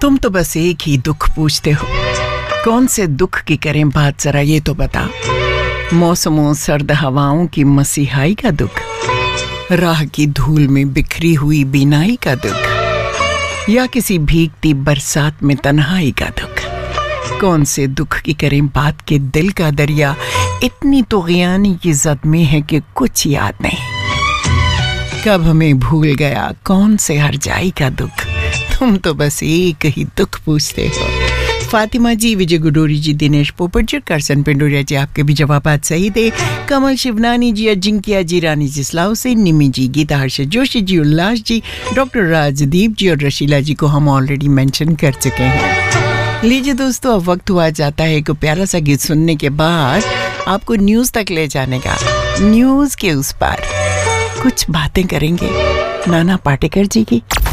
तुम तो बस एक ही दुख पूछते हो, कौन से दुख की करें बात, जरा ये तो बता। मौसमों सर्द हवाओं की मसीहाई का दुख, राह की धूल में बिखरी हुई बीनाई का दुख, या किसी भीगती बरसात में तन्हाई का दुख। कौन से दुख की करें बात के दिल का दरिया इतनी तो गियानी की जद में है कि कुछ याद नहीं। कब हमें भूल गया कौन से हरजाई का दुख, तुम तो बस एक ही दुख पूछते हो। फातिमा जी, विजय गुडोरी जी, दिनेश पोपट जी, करसन पेंडोरिया जी, आपके भी जवाब सही थे। कमल शिवनानी जी, अजिंक्या जी, रानी जी स्लाव से, निमी जी, गीता हर्षद जोशी जी, उल्लास जी, डॉक्टर राजदीप जी और रशीला जी को हम ऑलरेडी मेंशन कर चुके हैं। लीजिए दोस्तों, अब वक्त हुआ जाता है एक प्यारा सा गीत सुनने के बाद आपको न्यूज़ तक ले जाने का। न्यूज़ के उस पार कुछ बातें करेंगे नाना पाटेकर जी की।